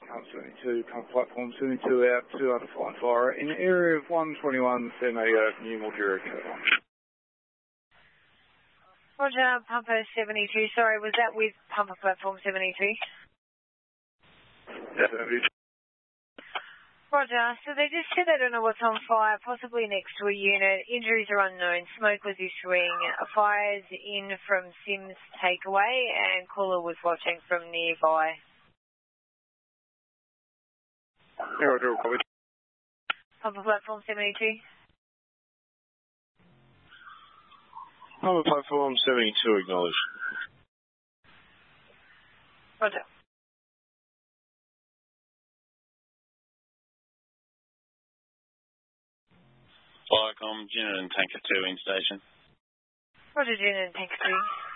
Pump 72, pump platform 72 out, 2 under flying fire. In the area of 121, send a new Mildura code on. Roger, Pumper 72. Sorry, was that with Pumper platform 72? Yes, 72. Roger, so they just said they don't know what's on fire, possibly next to a unit. Injuries are unknown. Smoke was issuing. Fires in from Sims Takeaway, and caller was watching from nearby. Yeah, Roger, copy. Pumper platform 72. Pumper platform 72, acknowledged. Roger. Firecom, Gin and Tanker 2 in station. Roger, Gin and Tanker 2.